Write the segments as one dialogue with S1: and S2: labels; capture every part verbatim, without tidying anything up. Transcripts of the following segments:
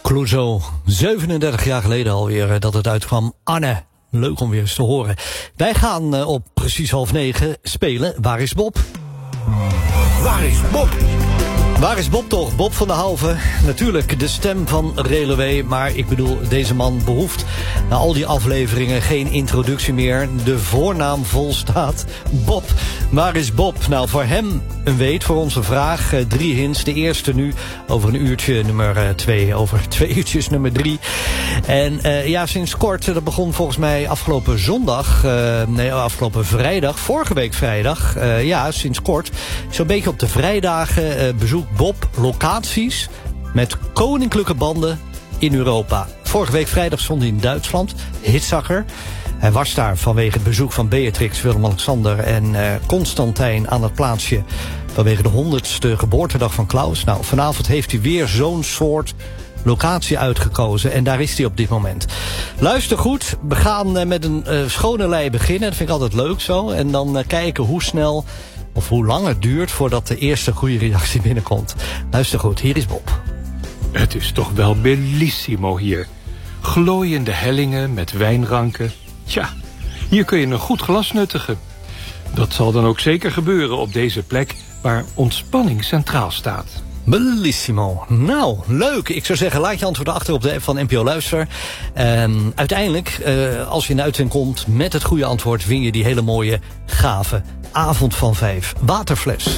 S1: Clouseau, zevenendertig jaar geleden alweer dat het uitkwam. Anne, leuk om weer eens te horen. Wij gaan op precies half negen spelen Waar is Bob?
S2: Waar is Bob?
S1: Waar is Bob toch? Bob van der Halve. Natuurlijk de stem van Relewee. Maar ik bedoel, deze man behoeft na al die afleveringen geen introductie meer. De voornaam volstaat. Bob. Waar is Bob? Nou, voor hem een weet, voor onze vraag. Uh, drie hints. De eerste nu over een uurtje nummer uh, twee. Over twee uurtjes nummer drie. En uh, ja, sinds kort, dat begon volgens mij afgelopen zondag. Uh, nee, afgelopen vrijdag. Vorige week vrijdag. Uh, ja, sinds kort. Zo'n beetje op de vrijdagen uh, bezoekt Bob locaties met koninklijke banden in Europa. Vorige week vrijdag stond hij in Duitsland, Hitzacher. Hij was daar vanwege het bezoek van Beatrix, Willem-Alexander en uh, Constantijn aan het plaatsje vanwege de honderdste geboortedag van Klaus. Nou, vanavond heeft hij weer zo'n soort locatie uitgekozen en daar is hij op dit moment. Luister goed, we gaan uh, met een uh, schone lei beginnen. Dat vind ik altijd leuk zo. En dan uh, kijken hoe snel of hoe lang het duurt voordat de eerste goede reactie binnenkomt. Luister goed, hier is Bob.
S3: Het is toch wel bellissimo hier. Glooiende hellingen met wijnranken. Tja, hier kun je een goed glas nuttigen. Dat zal dan ook zeker gebeuren op deze plek waar ontspanning centraal staat.
S1: Bellissimo. Nou, leuk. Ik zou zeggen, laat je antwoorden achter op de app van N P O Luister. En uiteindelijk, uh, als je in de uitzending komt met het goede antwoord, win je die hele mooie gave Avond van Vijf waterfles.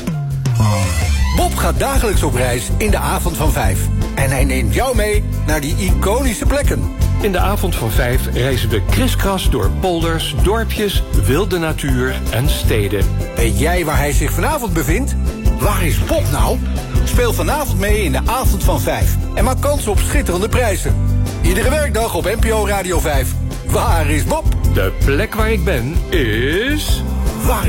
S2: Bob gaat dagelijks op reis in de Avond van Vijf. En hij neemt jou mee naar die iconische plekken.
S3: In de Avond van Vijf reizen we kriskras door polders, dorpjes, wilde natuur en steden.
S2: Weet jij waar hij zich vanavond bevindt? Waar is Bob nou? Speel vanavond mee in de Avond van Vijf. En maak kans op schitterende prijzen. Iedere werkdag op N P O Radio vijf. Waar is Bob?
S3: De plek waar ik ben is